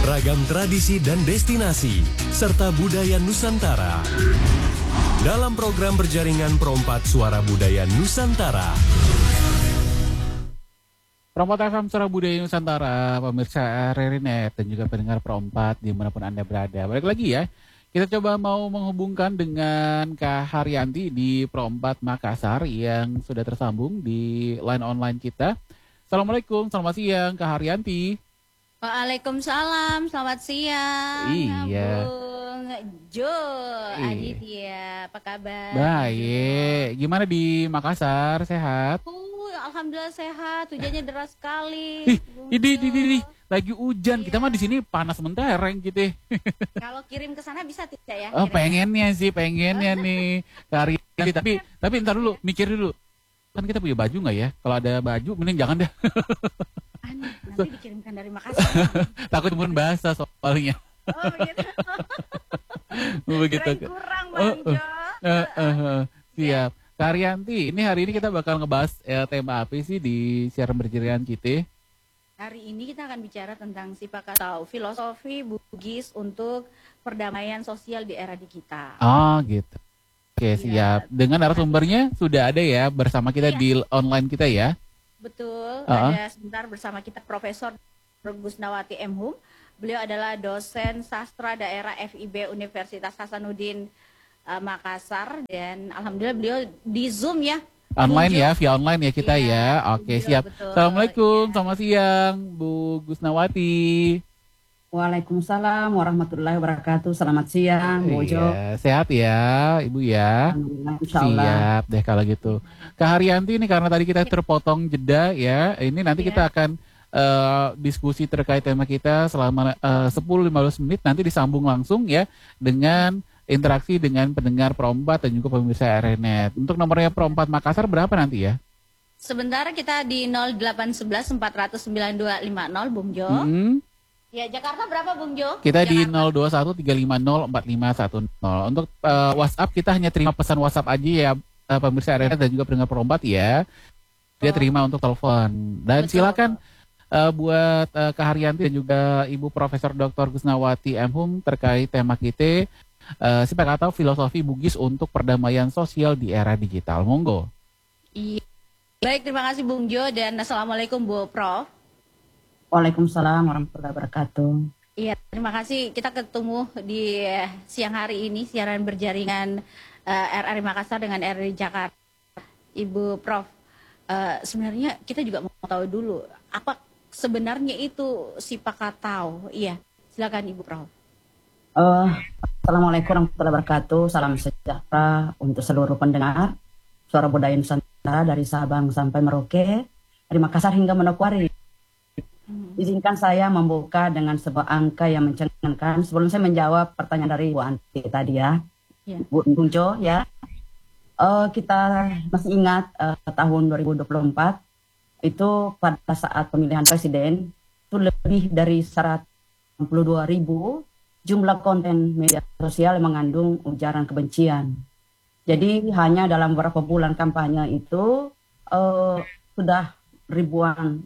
beragam tradisi dan destinasi, serta budaya Nusantara. Dalam program berjaringan Perompat Suara Budaya Nusantara. Perompat FM Suara Budaya Nusantara, pemirsa RRI.net dan juga pendengar Perompat dimanapun Anda berada. Balik lagi ya, kita coba mau menghubungkan dengan Kak Haryanti di Perompat Makassar yang sudah tersambung di line online kita. Assalamualaikum, selamat siang Kak Haryanti. Waalaikumsalam, selamat siang. Iya. Bung Jo, Aditya, apa kabar? Baik, gimana di Makassar, sehat? Alhamdulillah sehat, hujannya deras sekali. Ini lagi hujan, kita mah di sini panas mentereng gitu. Kalau kirim ke sana bisa tidak ya? Oh, pengennya nih, Kak Haryanti, tapi ntar dulu, mikir dulu. Kan kita punya baju nggak ya? Kalau ada baju, mending jangan deh. Nanti dikirimkan dari Makassar. Takut pun bahasa soalnya. Oh begitu. Begitu. Kurang Bang Jo. Siap. Kak Haryanti, ini hari ini kita bakal ngebahas tema apa sih di siaran berjaringan kita? Hari ini kita akan bicara tentang sipak atau filosofi Bugis untuk perdamaian sosial di era digital. Oh gitu. Oke, siap. Dengan narasumbernya sudah ada ya bersama kita di online kita ya. Betul, ada sebentar bersama kita Profesor Gusnawati M. Hum. Beliau adalah dosen sastra daerah FIB Universitas Hasanuddin Makassar, dan alhamdulillah beliau di Zoom ya. Online ya, via online ya kita ya. Oke, siap. Betul. Assalamualaikum, selamat siang Bu Gusnawati. Waalaikumsalam warahmatullahi wabarakatuh. Selamat siang, Bu Jo. Sehat ya, Ibu ya. Siap deh kalau gitu. Kak Haryanti ini karena tadi kita terpotong jeda ya. Ini nanti kita akan diskusi terkait tema kita selama 10-15 menit. Nanti disambung langsung ya dengan interaksi dengan pendengar Perompat dan juga pemirsa RRI.net. Untuk nomornya Perompat Makassar berapa nanti ya? Sebentar kita di 0811 400 9250 Bung Jo. Ya, Jakarta berapa Bung Jo? Kita Jakarta. Di 021 350 4510. Untuk WhatsApp kita hanya terima pesan WhatsApp aja ya pemirsa RRI dan juga pendengar Perompat ya. Dia terima untuk telepon. Dan silakan buat Kak Haryanti dan juga Ibu Profesor Dr. Gusnawati M. Hum terkait tema kita sipak atau filosofi Bugis untuk perdamaian sosial di era digital. Monggo. Iya. Baik, terima kasih Bung Jo dan assalamualaikum Bu Prof. Waalaikumsalam warahmatullahi wabarakatuh. Iya, terima kasih. Kita ketemu di siang hari ini siaran berjaringan RRI Makassar dengan RRI Jakarta. Ibu Prof, sebenarnya kita juga mau tahu dulu apa sebenarnya itu sipak atau? Iya, silakan Ibu Prof. Assalamualaikum warahmatullahi wabarakatuh. Salam sejahtera untuk seluruh pendengar Suara Budaya Nusantara dari Sabang sampai Merauke, dari Makassar hingga Manokwari. Izinkan saya membuka dengan sebuah angka yang mencengangkan sebelum saya menjawab pertanyaan dari Bu Anti tadi ya. Bu Jo ya. Kita masih ingat tahun 2024 itu pada saat pemilihan presiden itu lebih dari 162.000 jumlah konten media sosial yang mengandung ujaran kebencian. Jadi hanya dalam beberapa bulan kampanye itu sudah ribuan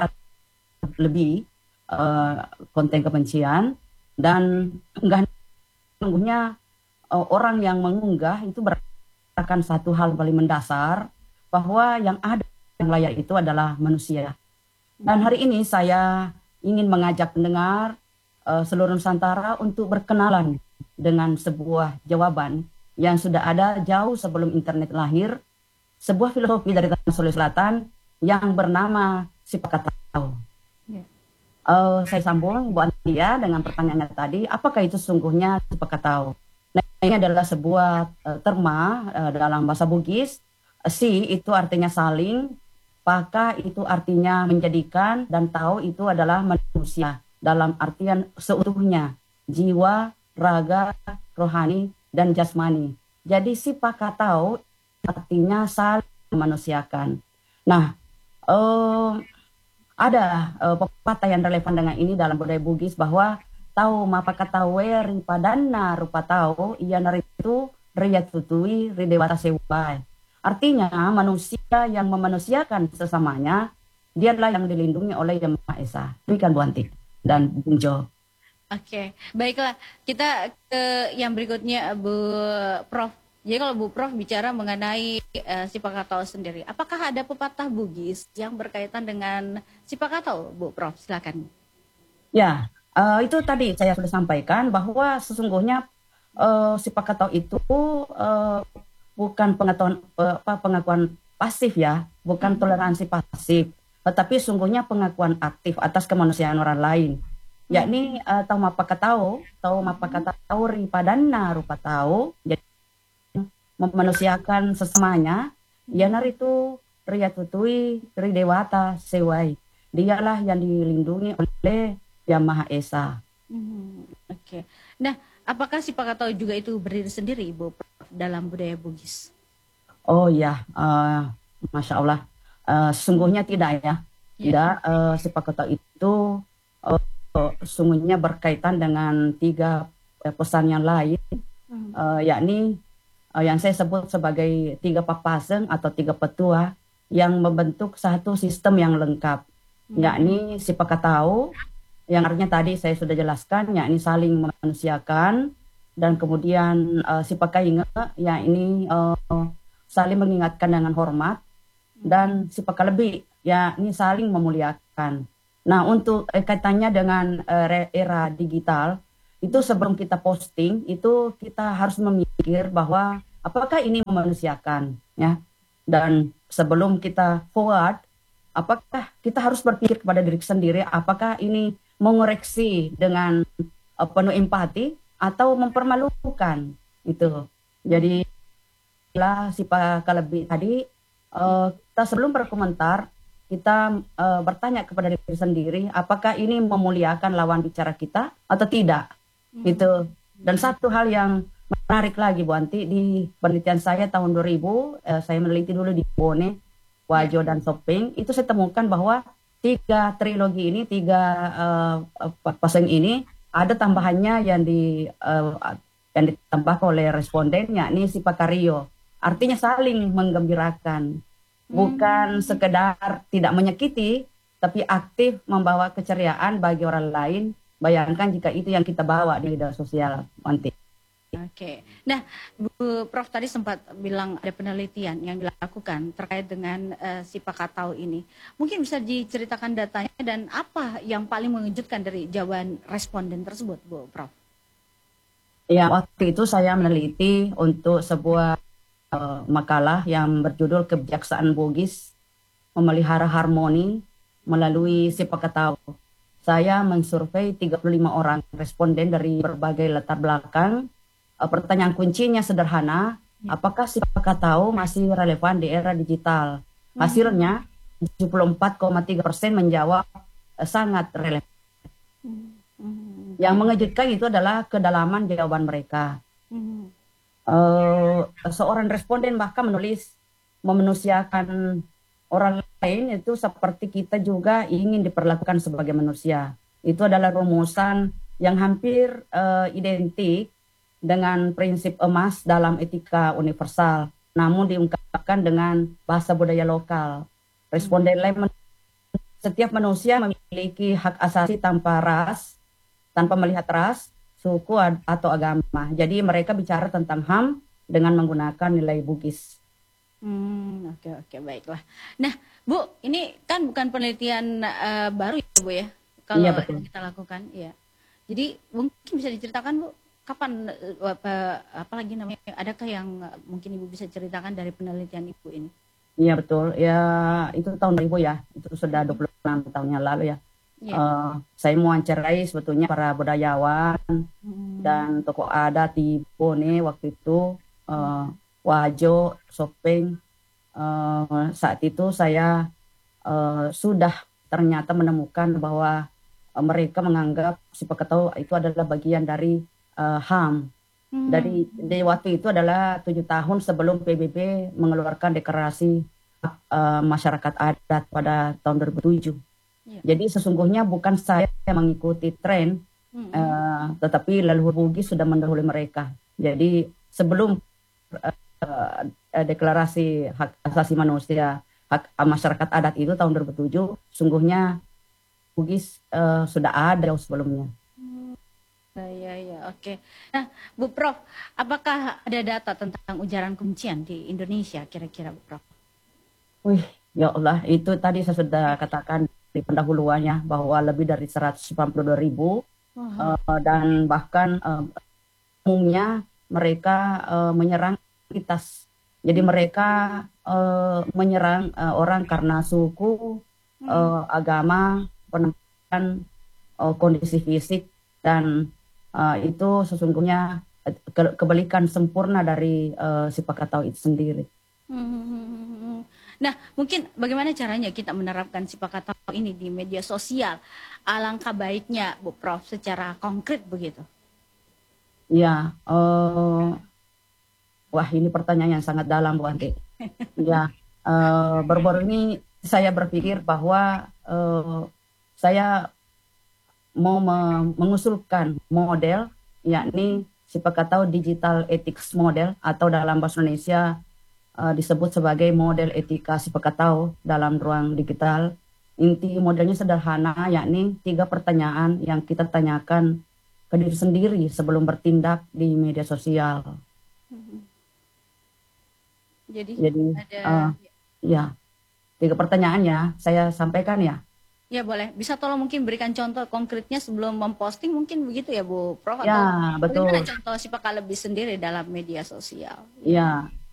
lebih konten kebencian, dan sungguhnya orang yang mengunggah itu berdasarkan satu hal paling mendasar bahwa yang ada yang layak itu adalah manusia. Dan hari ini saya ingin mengajak pendengar seluruh Nusantara untuk berkenalan dengan sebuah jawaban yang sudah ada jauh sebelum internet lahir, sebuah filosofi dari Tanah Sulawesi Selatan yang bernama sipak atau. Saya sambung Bu Antia dengan pertanyaannya tadi, apakah itu sungguhnya sipak atau? Nah, ini adalah sebuah terma dalam bahasa Bugis. Si itu artinya saling, paka itu artinya menjadikan, dan tau itu adalah manusia dalam artian seutuhnya, jiwa, raga, rohani, dan jasmani. Jadi sipak atau artinya saling memanusiakan. Nah, ada pepatah yang relevan dengan ini dalam budaya Bugis bahwa tahu mapaka tawe ripadana rupa tahu ia naritu riyat tutui ridewata sewai. Artinya manusia yang memanusiakan sesamanya dialah yang dilindungi oleh Yang Maha Esa. Demikian Bu Anti dan Bung Jo. Oke, baiklah. Kita ke yang berikutnya, Bu Prof. Jadi kalau Bu Prof bicara mengenai Sipakatau sendiri, apakah ada pepatah Bugis yang berkaitan dengan Sipakatau, Bu Prof? Silakan. Ya, itu tadi saya sudah sampaikan bahwa sesungguhnya Sipakatau itu bukan pengakuan pasif ya, bukan toleransi pasif, tetapi sungguhnya pengakuan aktif atas kemanusiaan orang lain. Yakni tau mapakatau ripadana rupa tahu, jadi memanusiakan sesamanya, yanar itu ria tutui ri dewata sewai. Dialah yang dilindungi oleh Yang Maha Esa. Oke. Nah, apakah Sipakatau juga itu berdiri sendiri, Bu Prof, dalam budaya Bugis? Oh ya, Masya Allah. Sungguhnya tidak ya. Tidak, Sipakatau itu sungguhnya berkaitan dengan 3 pesan yang lain, yakni yang saya sebut sebagai 3 papaseng atau 3 petua yang membentuk satu sistem yang lengkap, yakni Sipakatau, yang artinya tadi saya sudah jelaskan, yakni saling memanusiakan, dan kemudian Sipakainga, yakni saling mengingatkan dengan hormat, dan Sipakalebih, yakni saling memuliakan. Nah, untuk kaitannya dengan era digital, itu sebelum kita posting, itu kita harus memikir bahwa apakah ini memanusiakan, ya. Dan sebelum kita forward, apakah kita harus berpikir kepada diri sendiri, apakah ini mengoreksi dengan penuh empati atau mempermalukan, itu. Jadi, Sipakalebih tadi, kita sebelum berkomentar, kita bertanya kepada diri sendiri, apakah ini memuliakan lawan bicara kita atau tidak, gitu. Dan satu hal yang menarik lagi, Bu Anti, di penelitian saya tahun 2000, saya meneliti dulu di Bone, Wajo dan Sopeng, itu saya temukan bahwa 3 trilogi ini, 3 pasang ini ada tambahannya yang ditambah oleh respondennya, ini Sipakario, artinya saling menggembirakan. Bukan sekedar tidak menyakiti, tapi aktif membawa keceriaan bagi orang lain. Bayangkan jika itu yang kita bawa di media sosial, nanti. Oke. Nah, Bu Prof tadi sempat bilang ada penelitian yang dilakukan terkait dengan Sipakatau ini. Mungkin bisa diceritakan datanya dan apa yang paling mengejutkan dari jawaban responden tersebut, Bu Prof? Ya, waktu itu saya meneliti untuk sebuah makalah yang berjudul Kebijaksanaan Bugis Memelihara Harmoni Melalui Sipakatau. Saya mensurvei 35 orang responden dari berbagai latar belakang. Pertanyaan kuncinya sederhana, apakah Sipakatau masih relevan di era digital? Hasilnya 74,3% menjawab sangat relevan. Yang mengejutkan itu adalah kedalaman jawaban mereka. Seorang responden bahkan menulis, memanusiakan orang lain itu seperti kita juga ingin diperlakukan sebagai manusia. Itu adalah rumusan yang hampir identik dengan prinsip emas dalam etika universal, namun diungkapkan dengan bahasa budaya lokal. Responden lain, setiap manusia memiliki hak asasi tanpa melihat ras, suku atau agama. Jadi mereka bicara tentang HAM dengan menggunakan nilai Bugis. Oke, baiklah. Nah, Bu, ini kan bukan penelitian baru ya, Bu ya? Kalau kita lakukan, ya. Jadi mungkin bisa diceritakan, Bu, kapan apalagi namanya? Adakah yang mungkin Ibu bisa ceritakan dari penelitian Ibu ini? Iya betul. Ya itu tahun 2000 ya. Itu sudah 26 tahun yang lalu ya. Saya mewawancarai sebetulnya para budayawan dan tokoh adat di Bone waktu itu, Wajo, Sopeng. Saat itu saya sudah ternyata menemukan bahwa mereka menganggap Sipakatau itu adalah bagian dari HAM. Dari waktu itu adalah 7 tahun sebelum PBB mengeluarkan deklarasi masyarakat adat pada tahun 2007. Jadi sesungguhnya bukan saya yang mengikuti tren, tetapi leluhur Bugis sudah mendahului mereka. Jadi sebelum deklarasi hak asasi manusia, hak masyarakat adat itu tahun 2007, sungguhnya Bugis sudah ada sebelumnya. Oke. Nah, Bu Prof, apakah ada data tentang ujaran kebencian di Indonesia kira-kira, Bu Prof? Wih, ya Allah, itu tadi saya sudah katakan di pendahuluannya bahwa lebih dari 192.000 dan bahkan umumnya mereka menyerang identitas. Jadi mereka menyerang orang karena suku, agama, penampilan, kondisi fisik, dan itu sesungguhnya kebalikan sempurna dari sifat atau itu sendiri. Nah, mungkin bagaimana caranya kita menerapkan sifat atau ini di media sosial? Alangkah baiknya, Bu Prof, secara konkret begitu. Ya, wah ini pertanyaan yang sangat dalam, Bu Ante. Ya, baru-baru ini saya berpikir bahwa saya mau mengusulkan model, yakni sifat atau digital ethics model, atau dalam bahasa Indonesia disebut sebagai model etika sifat atau dalam ruang digital. Inti modelnya sederhana, yakni 3 pertanyaan yang kita tanyakan ke diri sendiri sebelum bertindak di media sosial. Jadi ada ya 3 pertanyaan ya, saya sampaikan ya. Ya boleh, bisa tolong mungkin berikan contoh konkretnya sebelum memposting mungkin begitu ya Bu Prof? Ya, atau betul. bagaimana contoh sifat lebih sendiri dalam media sosial? Ya,